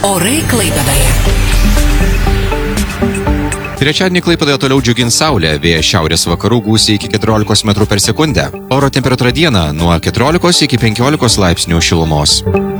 Orai Klaipėdoje. Trečiadienį Klaipėdoje toliau džiugins saulė, vėjas šiaurės vakarų gūsiai iki 14 m/s. Oro temperatūra dieną nuo 14 iki 15 laipsnių šilumos.